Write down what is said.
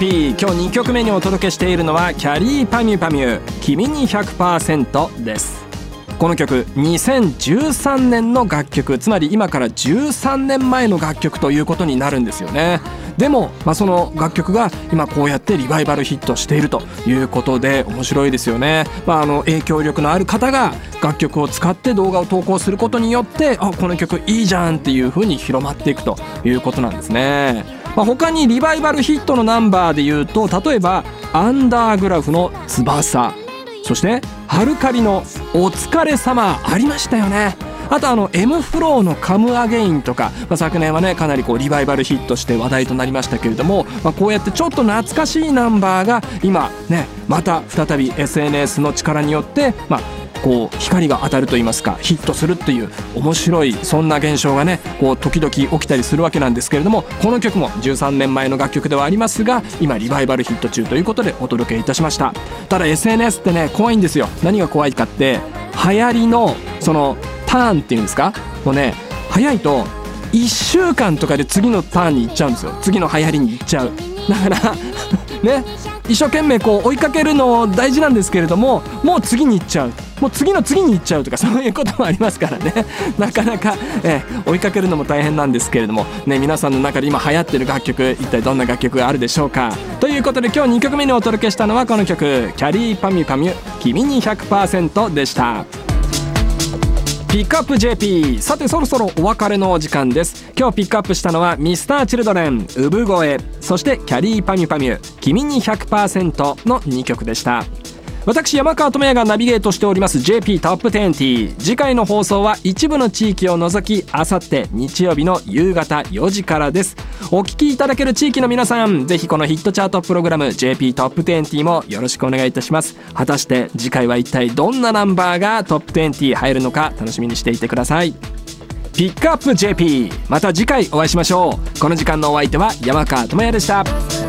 JP、 今日2曲目にお届けしているのはキャリーパミュパミュ、君に 100% です。この曲2013年の楽曲、つまり今から13年前の楽曲ということになるんですよね。でも、その楽曲が今こうやってリバイバルヒットしているということで面白いですよね。影響力のある方が楽曲を使って動画を投稿することによって、この曲いいじゃんっていう風に広まっていくということなんですね。他にリバイバルヒットのナンバーで言うと、例えばアンダーグラフの翼、そしてハルカリのお疲れ様ありましたよね。あとM フローのカムアゲインとか、昨年はねかなりリバイバルヒットして話題となりましたけれども、こうやってちょっと懐かしいナンバーが今ねまた再び SNS の力によって光が当たるといいますか、ヒットするっていう面白い、そんな現象がね時々起きたりするわけなんですけれども、この曲も13年前の楽曲ではありますが、今リバイバルヒット中ということでお届けいたしました。ただ SNS ってね怖いんですよ。何が怖いかって、流行りのそのターンっていうんですか、もうね早いと1週間とかで次のターンに行っちゃうんですよ。次の流行りに行っちゃう。だからね、一生懸命追いかけるの大事なんですけれども、もう次に行っちゃう、もう次の次に行っちゃうとか、そういうこともありますからねなかなか、追いかけるのも大変なんですけれどもね、皆さんの中で今流行ってる楽曲、一体どんな楽曲があるでしょうか。ということで今日2曲目にお届けしたのはこの曲、キャリーパミュパミュ、君に 100% でした。ピックアップ JP、 さてそろそろお別れのお時間です。今日ピックアップしたのは Mr.Children、 産声、そしてキャリーパミュパミュ、君に 100% の2曲でした。私山川智也がナビゲートしております JP トップ20。次回の放送は一部の地域を除きあさって日曜日の夕方4時からです。お聞きいただける地域の皆さん、ぜひこのヒットチャートプログラム JP トップ20もよろしくお願いいたします。果たして次回は一体どんなナンバーがトップ20入るのか楽しみにしていてください。ピックアップ JP、 また次回お会いしましょう。この時間のお相手は山川智也でした。